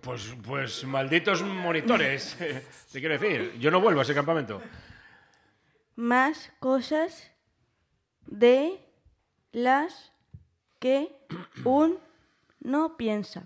Pues malditos monitores. Te quiero decir, yo no vuelvo a ese campamento. Más cosas de las que uno piensa.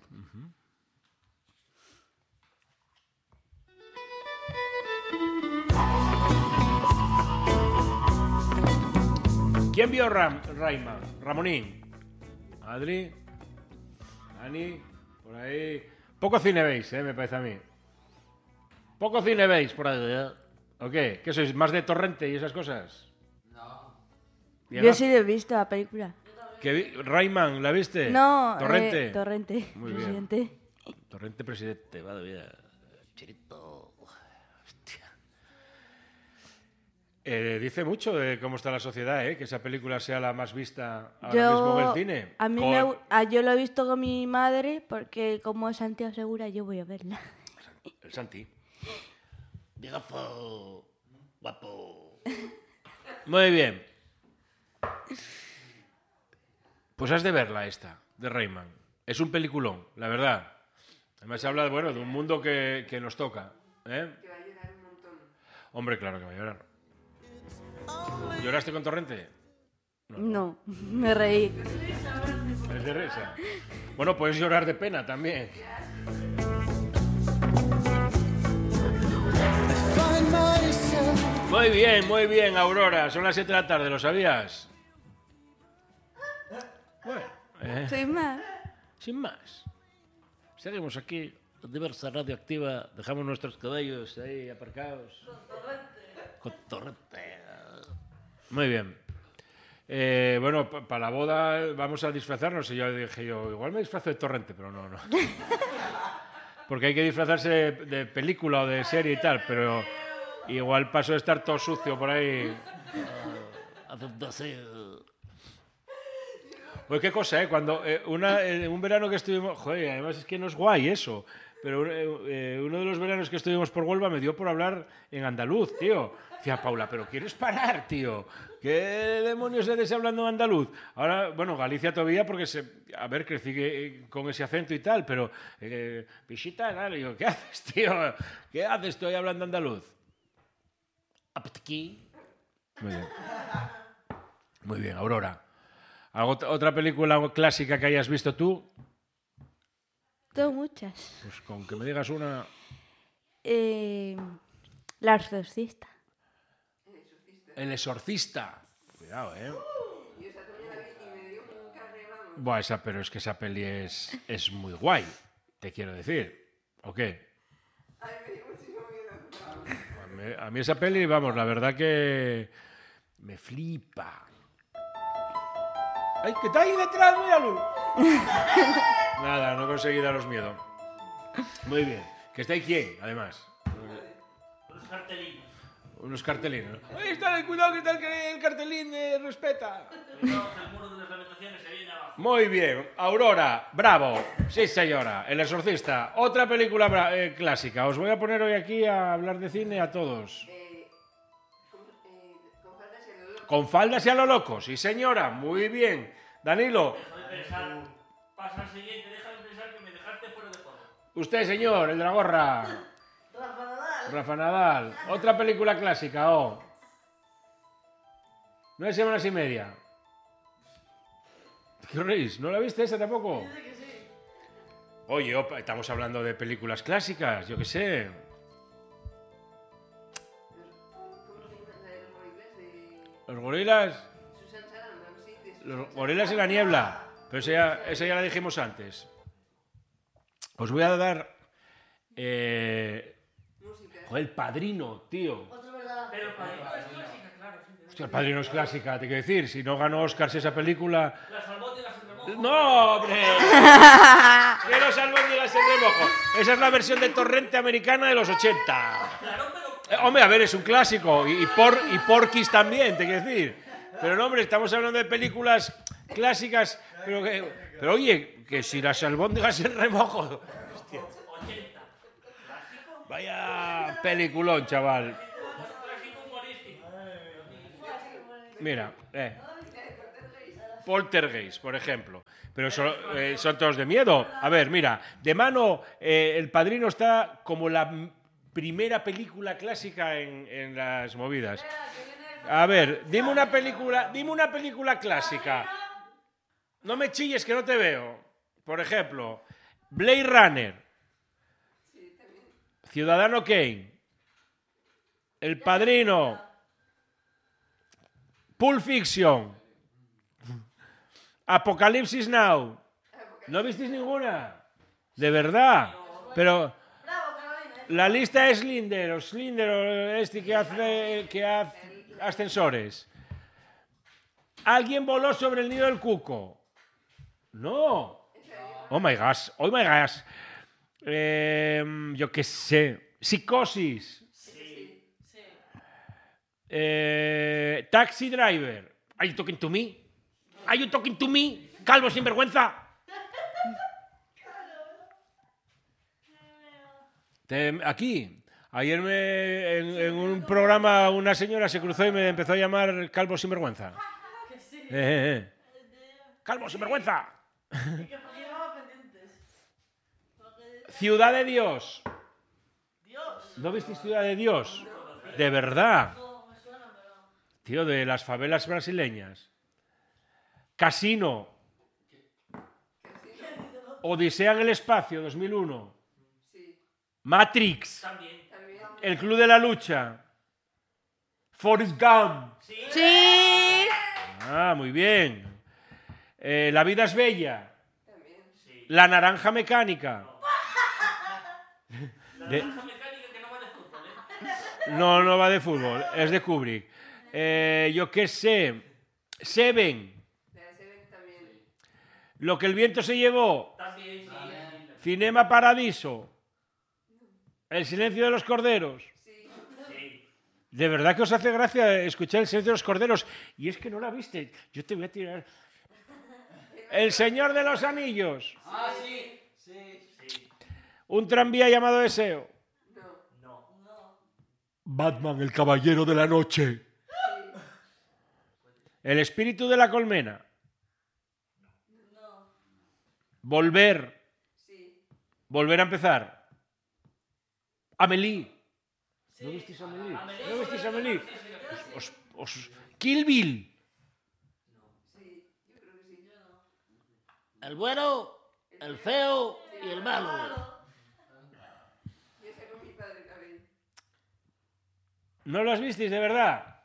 ¿Quién vio Rayman? Ramonín. Adri. Dani. Por ahí. Poco cine veis, me parece a mí. Poco cine veis por ahí, ¿eh? ¿O qué? ¿Qué sois? ¿Más de torrente y esas cosas? No. Yo sí lo he visto, la película. Rayman, ¿la viste? No, Torrente. Torrente, Muy bien. presidente. Torrente presidente, madre mía. Chirito. Hostia. Dice mucho de cómo está la sociedad, que esa película sea la más vista ahora mismo en el cine. A mí yo lo he visto con mi madre porque como es Santiago Segura yo voy a verla. El Santi. Viegazo. Guapo. Muy bien. Pues has de verla esta, de Rayman. Es un peliculón, la verdad. Además se habla, bueno, de un mundo que nos toca. ¿Eh? Que va a llorar un montón. Hombre, claro que va a llorar. ¿Lloraste con Torrente? No, me reí. Es de risa. Bueno, puedes llorar de pena también. Muy bien, Aurora. Son las 7 de la tarde, ¿lo sabías? Bueno, Soy más. sin más. Seguimos aquí, en Diversa Radioactiva. Dejamos nuestros caballos ahí aparcados. Con Torrente. Muy bien. Bueno, para la boda vamos a disfrazarnos. Y yo dije, igual me disfrazo de Torrente, pero no. Porque hay que disfrazarse de película o de serie y tal, pero igual paso de estar todo sucio por ahí. Haciendo así. Pues qué cosa, Cuando un verano que estuvimos... Joder, además es que no es guay eso. Pero uno de los veranos que estuvimos por Huelva me dio por hablar en andaluz, tío. Decía, Paula, ¿pero quieres parar, tío? ¿Qué demonios eres hablando en andaluz? Ahora, bueno, Galicia todavía porque, crecí con ese acento y tal, pero... Visita, claro, digo, ¿qué haces, tío? ¿Qué haces? Estoy hablando andaluz. Apetquí. Muy bien. Muy bien, Aurora. ¿Otra película clásica que hayas visto tú? Tengo muchas. Pues con que me digas una... La Exorcista. El Exorcista. Cuidado, Yo esa también la vi y me dio un carré, vamos. Buah, pero es que esa peli es muy guay, te quiero decir. ¿O qué? Ay, me dio muchísimo miedo. A mí esa peli, vamos, la verdad que me flipa. ¡Ay, que está ahí detrás, míralo! Nada, no conseguí daros miedo. Muy bien. ¿Que está ahí quién, además? Los cartelinos. Unos cartelinos. ¡Ahí está! ¡Cuidado que está el cartelín! ¡Respeta! Cuidado que el muro de las lamentaciones se viene abajo. Muy bien. Aurora, bravo. Sí, señora. El Exorcista. Otra película clásica. Os voy a poner hoy aquí a hablar de cine a todos. Con faldas y a lo loco. Con faldas y a lo loco. Sí, señora. Muy bien. Danilo. Deja de pensar. Pasa al siguiente. Deja de pensar que me dejaste fuera de juego. Usted, señor, el de la gorra. Rafa Nadal. Otra película clásica, 9 semanas y media. ¿Qué reís? ¿No la viste esa tampoco? Oye, estamos hablando de películas clásicas, yo qué sé. ¿Cómo se llama? La de los gorilas de... Los gorilas. Susan Sarandon, sí. De Susan Los gorilas en la niebla. Pero esa ya la dijimos antes. Os voy a dar... música. Joder, El Padrino, tío. Pero el Padrino es clásica, claro. Sí, Hostia, El Padrino es clásica, te quiero decir. Si no ganó Oscars esa película... Las albóndigas en remojo. ¡No, hombre! ¡Que los albóndigas en remojo! Esa es la versión de Torrente americana de los 80. Claro, pero... Hombre, a ver, es un clásico. Y Porky's también, te quiero decir. Pero no, hombre, estamos hablando de películas clásicas. Pero oye, que si las albóndigas en remojo... Hostia. 80. ¿Clásico? Vaya peliculón, chaval. Clásico humorístico. Mira, Poltergeist, por ejemplo. Pero son todos de miedo. A ver, mira, de mano, El Padrino está como la primera película clásica en las movidas. A ver, dime una película clásica. No me chilles que no te veo. Por ejemplo, Blade Runner, Ciudadano Kane, El Padrino, Pulp Fiction, Apocalipsis Now. ¿No visteis ninguna? De verdad. Pero la lista es Schindler, este que hace ascensores. ¿Alguien voló sobre el nido del cuco? No. Oh my gosh. Yo qué sé. Psicosis. Taxi Driver. Are you talking to me? Are you talking to me? Calvo sinvergüenza. Aquí. Ayer en un programa una señora se cruzó y me empezó a llamar calvo sinvergüenza. Calvo sinvergüenza. Ciudad de Dios. ¿No visteis Ciudad de Dios? De verdad. Tío, de las favelas brasileñas. Casino. Odisea en el espacio, 2001. Matrix. El Club de la Lucha. Forrest Gump. Sí. Ah, muy bien. La vida es bella. La naranja mecánica. La naranja mecánica que no va de fútbol, ¿eh? No va de fútbol, es de Kubrick. Yo qué sé. Seven. Lo que el viento se llevó. También, sí. Cinema Paradiso. El silencio de los corderos. Sí. De verdad que os hace gracia escuchar El silencio de los corderos. Y es que no la viste. Yo te voy a tirar. El Señor de los Anillos. Ah, sí. Un tranvía llamado Deseo. No. Batman, el caballero de la noche. El espíritu de la colmena. Volver. Volver a empezar. Amélie. ¿No visteis Amélie? ¿No visteis Amélie? Kill Bill. El bueno, el feo y el malo. ¿No los visteis de verdad?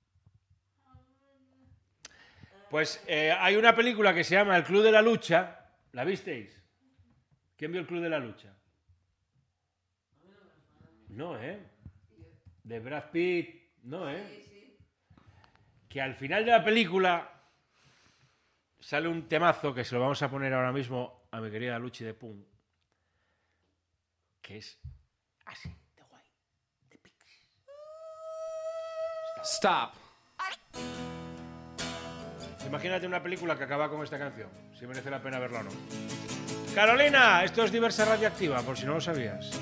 Pues hay una película que se llama El Club de la Lucha. ¿La visteis? ¿Quién vio El Club de la Lucha? No, ¿eh? De Brad Pitt. No, ¿eh? Que al final de la película sale un temazo que se lo vamos a poner ahora mismo a mi querida Luchi de Pum. Que es así. Stop. Imagínate una película que acaba con esta canción, si merece la pena verla o no. Carolina, esto es Diversa Radioactiva, por si no lo sabías.